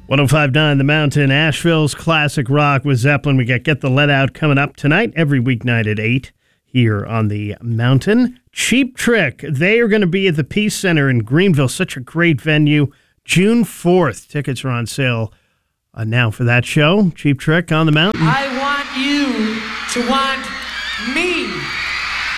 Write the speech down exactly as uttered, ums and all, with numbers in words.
one oh five point nine The Mountain, Asheville's classic rock with Zeppelin. We got Get the Let Out coming up tonight, every weeknight at eight here on the Mountain. Cheap Trick, they are going to be at the Peace Center in Greenville, such a great venue, June fourth. Tickets are on sale uh, now for that show. Cheap Trick on the Mountain. I want you to want me.